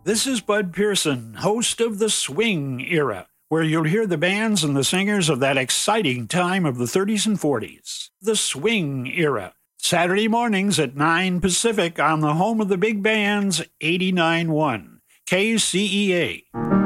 This is Bud Pearson, host of The Swing Era, where you'll hear the bands and the singers of that exciting time of the 30s and 40s. The Swing Era, Saturday mornings at 9 Pacific on the home of the big bands, 89.1 KCEA.